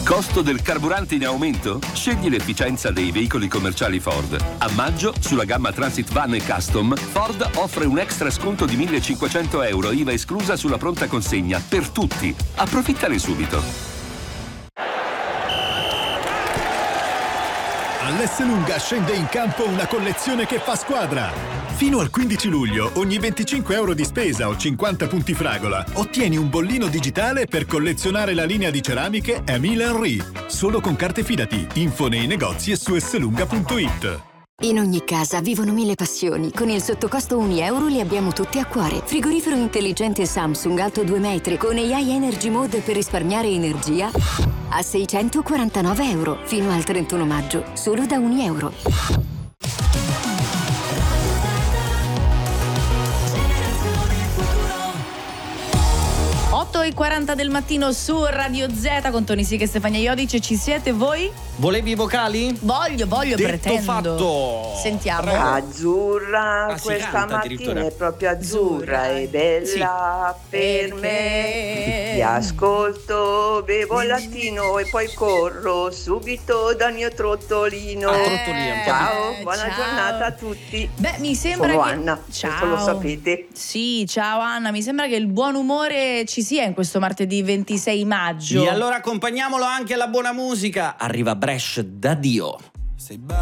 Costo del carburante in aumento? Scegli l'efficienza dei veicoli commerciali Ford. A maggio, sulla gamma Transit Van e Custom, Ford offre un extra sconto di 1.500 euro, IVA esclusa sulla pronta consegna, per tutti. Approfittane subito. All'Esselunga scende in campo una collezione che fa squadra. Fino al 15 luglio, ogni 25 euro di spesa o 50 punti fragola, ottieni un bollino digitale per collezionare la linea di ceramiche Emile Henry. Solo con carte Fidati. Info nei negozi e su esselunga.it. In ogni casa vivono 1000 passioni. Con il sottocosto 1 euro li abbiamo tutti a cuore. Frigorifero intelligente Samsung alto 2 metri con AI Energy Mode per risparmiare energia a 649 euro fino al 31 maggio, solo da 1 euro. 8:40 del mattino su Radio Z con Tony Sica e Stefania Iodice. Ci siete voi? Volevi i vocali? Voglio, Detto pretendo. Fatto. Sentiamo. Azzurra, si questa canta mattina addirittura. è proprio azzurra e bella per me. Ti ascolto, bevo il lattino e poi corro subito dal mio trottolino. Trottolino. Ciao, buona ciao. giornata a tutti. Beh, mi sembra Sono che... Anna, Ciao. questo lo sapete. Sì, ciao Anna, mi sembra che il buon umore ci sia in questo martedì 26 maggio. E allora accompagniamolo anche alla buona musica. Arriva Bresh da Dio.